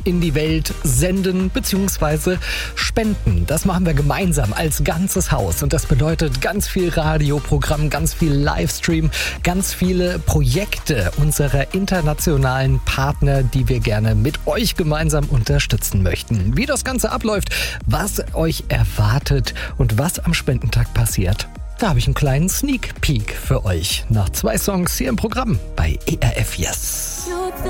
in die Welt senden bzw. spenden. Das machen wir gemeinsam als ganzes Haus. Und das bedeutet ganz viel Radioprogramm, ganz viel Livestream, ganz viele Projekte unserer internationalen Partner, die wir gerne mit euch gemeinsam unterstützen möchten. Wie das Ganze abläuft, was euch erwartet und was am Spendentag passiert, da habe ich einen kleinen Sneak Peek für euch. Nach 2 Songs hier im Programm bei ERF Yes.